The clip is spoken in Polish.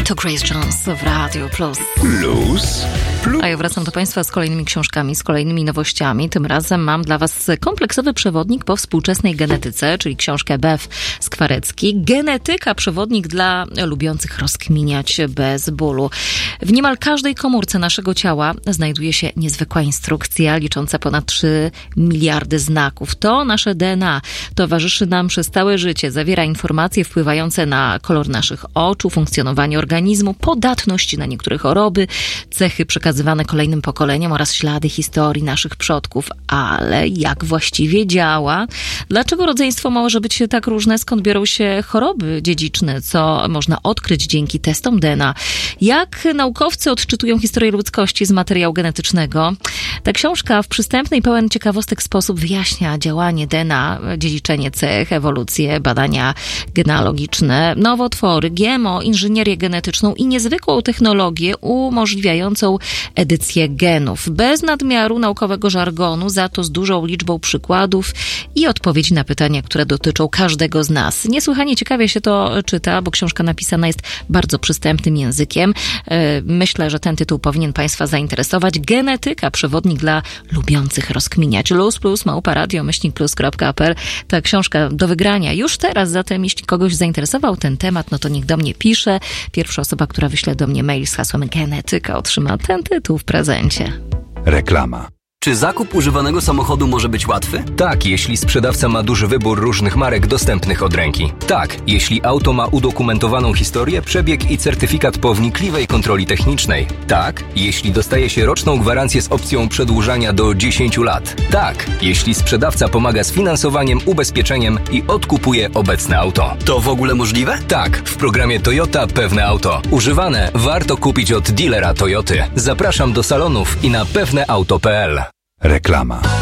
To Grace Jones w Radio Plus. A ja wracam do Państwa z kolejnymi książkami, z kolejnymi nowościami. Tym razem mam dla Was kompleksowy przewodnik po współczesnej genetyce, czyli książkę Bev Skwarecki. Genetyka, przewodnik dla lubiących rozkminiać bez bólu. W niemal każdej komórce naszego ciała znajduje się niezwykła instrukcja licząca ponad 3 miliardy znaków. To nasze DNA towarzyszy nam przez całe życie. Zawiera informacje wpływające na kolor naszych oczu, funkcjonowanie organizmu, podatność na niektóre choroby, cechy przekazywane kolejnym pokoleniom oraz ślady historii naszych przodków. Ale jak właściwie działa? Dlaczego rodzeństwo może być tak różne? Skąd biorą się choroby dziedziczne? Co można odkryć dzięki testom DNA? Jak naukowcy odczytują historię ludzkości z materiału genetycznego? Ta książka w przystępny i pełen ciekawostek sposób wyjaśnia działanie DNA, dziedziczenie cech, ewolucję, badania genealogiczne, nowotwory, GMO, inżynierię genetyczną i niezwykłą technologię umożliwiającą edycję genów. Bez nadmiaru naukowego żargonu, za to z dużą liczbą przykładów i odpowiedzi na pytania, które dotyczą każdego z nas. Niesłychanie ciekawie się to czyta, bo książka napisana jest bardzo przystępnym językiem. Myślę, że ten tytuł powinien Państwa zainteresować. Genetyka, przewodnik dla lubiących rozkminiać. luz+małpa-radio-plus.pl. Ta książka do wygrania już teraz, zatem jeśli kogoś zainteresował ten temat, no to niech do mnie pisze. Pierwsza osoba, która wyśle do mnie mail z hasłem genetyka, otrzyma ten tytuł w prezencie. Reklama. Czy zakup używanego samochodu może być łatwy? Tak, jeśli sprzedawca ma duży wybór różnych marek dostępnych od ręki. Tak, jeśli auto ma udokumentowaną historię, przebieg i certyfikat po wnikliwej kontroli technicznej. Tak, jeśli dostaje się roczną gwarancję z opcją przedłużania do 10 lat. Tak, jeśli sprzedawca pomaga z finansowaniem, ubezpieczeniem i odkupuje obecne auto. To w ogóle możliwe? Tak, w programie Toyota Pewne Auto. Używane warto kupić od dealera Toyoty. Zapraszam do salonów i na pewneauto.pl. Reklama.